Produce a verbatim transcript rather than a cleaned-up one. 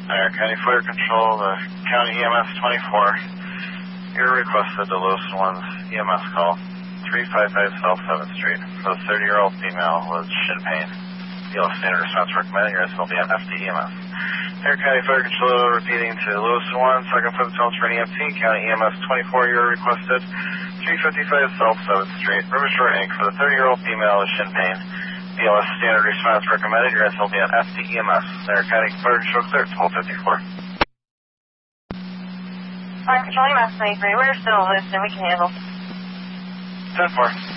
Fire County Fire Control, the County E M S twenty-four. You're requested the Lewiston One's E M S call. three five five South seventh Street. For the thirty-year-old female with shin pain. B L S standard response recommended. Your S will be on F D E M S. Fire County Fire Control repeating to Lewiston One, second fifth tones for an E M T. County E M S twenty-four, you're requested. three fifty-five South seventh Street. River Shore Incorporated. For the thirty-year-old female with shin pain. B L S standard response recommended. Your S will be on F D E M S. Fire County Fire Control clear to twelve fifty-four. Fire Control E M S ninety-three. We're still listed. We can handle. ten four.